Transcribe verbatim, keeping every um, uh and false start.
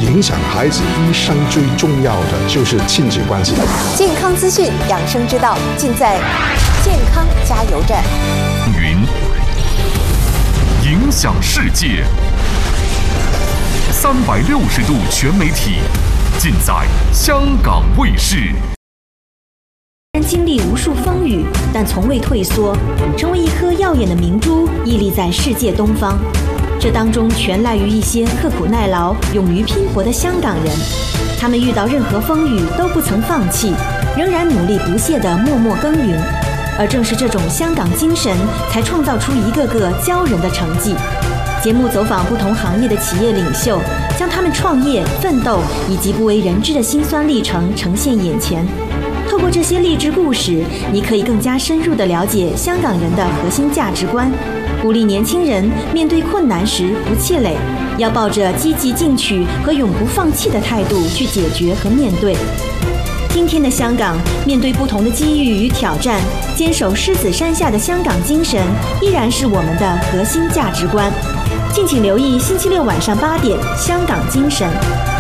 影响孩子一生最重要的就是亲子关系。 健康资讯、养生之道，尽在健康加油站。 云影响世界，三百六十度全媒体，尽在香港卫视。 经历无数风雨，但从未退缩，成为一颗耀眼的明珠，屹立在世界东方。这当中全赖于一些刻苦耐劳、勇于拼搏的香港人。他们遇到任何风雨都不曾放弃，仍然努力不懈地默默耕耘。而正是这种香港精神，才创造出一个个骄人的成绩。节目走访不同行业的企业领袖，将他们创业、奋斗以及不为人知的辛酸历程呈现眼前。透过这些励志故事，你可以更加深入地了解香港人的核心价值观，鼓励年轻人面对困难时不气馁，要抱着积极进取和永不放弃的态度去解决和面对。今天的香港，面对不同的机遇与挑战，坚守狮子山下的香港精神依然是我们的核心价值观。敬请留意星期六晚上八点《香港精神》。